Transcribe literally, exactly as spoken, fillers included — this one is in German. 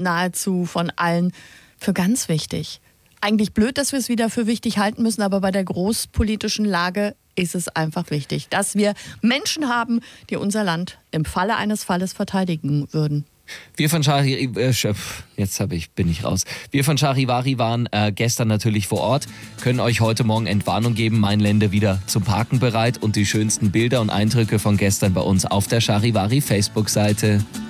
nahezu von allen für ganz wichtig. Eigentlich blöd, dass wir es wieder für wichtig halten müssen, aber bei der großpolitischen Lage ist es einfach wichtig, dass wir Menschen haben, die unser Land im Falle eines Falles verteidigen würden. Wir von Chari, äh, jetzt hab ich, bin ich raus. Wir von Charivari waren äh, gestern natürlich vor Ort, können euch heute Morgen Entwarnung geben, mein Länder wieder zum Parken bereit und die schönsten Bilder und Eindrücke von gestern bei uns auf der Charivari Facebook-Seite.